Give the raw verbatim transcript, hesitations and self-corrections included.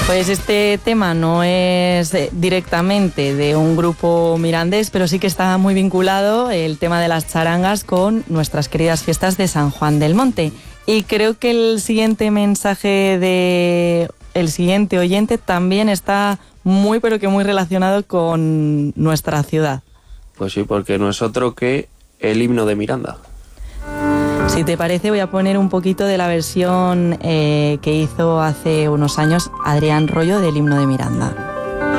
Pues este tema no es directamente de un grupo mirandés, pero sí que está muy vinculado el tema de las charangas con nuestras queridas fiestas de San Juan del Monte. Y creo que el siguiente mensaje de el siguiente oyente también está muy pero que muy relacionado con nuestra ciudad. Pues sí, porque no es otro que el himno de Miranda. Si te parece, voy a poner un poquito de la versión eh, que hizo hace unos años Adrián Rollo del himno de Miranda.